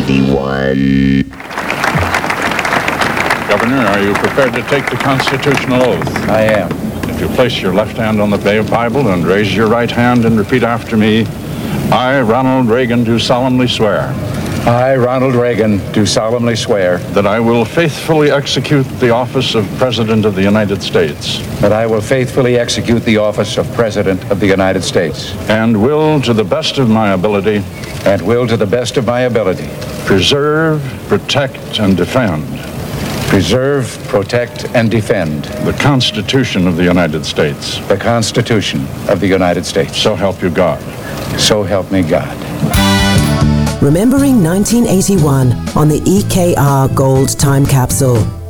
1981. Governor, are you prepared to take the constitutional oath? I am. If you place your left hand on the Bible and raise your right hand and repeat after me, I, Ronald Reagan, do solemnly swear. I, Ronald Reagan, do solemnly swear that I will faithfully execute the office of President of the United States. that I will faithfully execute the office of President of the United States And will, to the best of my ability, and will, to the best of my ability, preserve, protect, and defend preserve, protect, and defend the Constitution of the United States. the Constitution of the United States. So help you God. So help me God. Remembering 1981 on the EKR Gold Time Capsule.